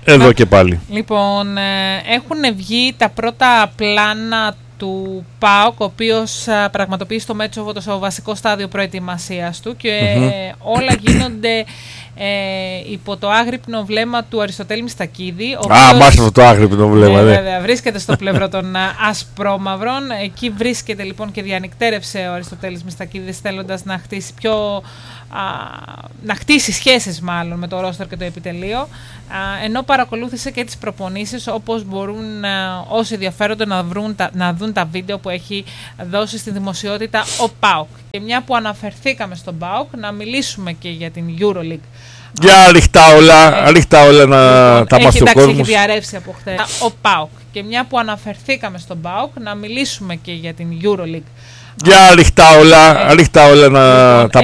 Εδώ και πάλι. Λοιπόν, έχουν βγει τα πρώτα πλάνα του ΠΑΟΚ, ο οποίος πραγματοποιεί στο Μέτσοβο το βασικό στάδιο προετοιμασίας του και όλα γίνονται υπό το άγρυπνο βλέμμα του Αριστοτέλη Μιστακίδη. Μάλιστα το άγρυπνο βλέμμα, ναι. Βέβαια, βρίσκεται στο πλευρό των ασπρόμαυρων. Εκεί βρίσκεται λοιπόν και διανυκτέρευσε ο Αριστοτέλης Μιστακίδης, θέλοντας να χτίσει να χτίσει σχέσεις μάλλον με το ρόστερ και το επιτελείο, ενώ παρακολούθησε και τις προπονήσεις, όπως μπορούν όσοι ενδιαφέρονται να δουν τα βίντεο που έχει δώσει στη δημοσιότητα ο ΠΑΟΚ. Και μια που αναφερθήκαμε στον ΠΑΟΚ, να μιλήσουμε και για την EuroLeague. Για ρίχτα όλα να τα μάθει ο κόσμος. Έχει διαρρεύσει από χθες ο ΠΑΟΚ. Και μια που αναφερθήκαμε στον ΠΑΟΚ, να μιλήσουμε και για την EuroLeague. Για ρίχτα όλα να τα